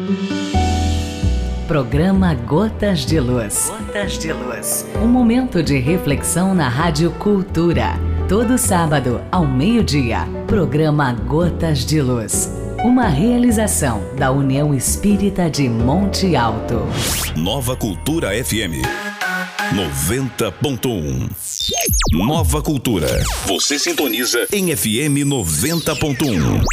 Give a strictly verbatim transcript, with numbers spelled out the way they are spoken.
Programa Gotas de Luz. Gotas de Luz. Um momento de reflexão na Rádio Cultura. Todo sábado, ao meio-dia. Programa Gotas de Luz. Uma realização da União Espírita de Monte Alto. Nova Cultura F M noventa ponto um. Nova Cultura. Você sintoniza em F M noventa ponto um.